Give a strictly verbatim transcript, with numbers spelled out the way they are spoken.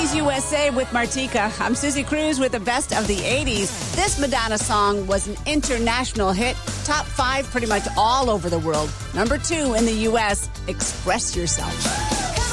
eighties U S A with Martika. I'm Susie Cruz with the best of the eighties. This Madonna song was an international hit. Top five pretty much all over the world. Number two in the U S, Express Yourself.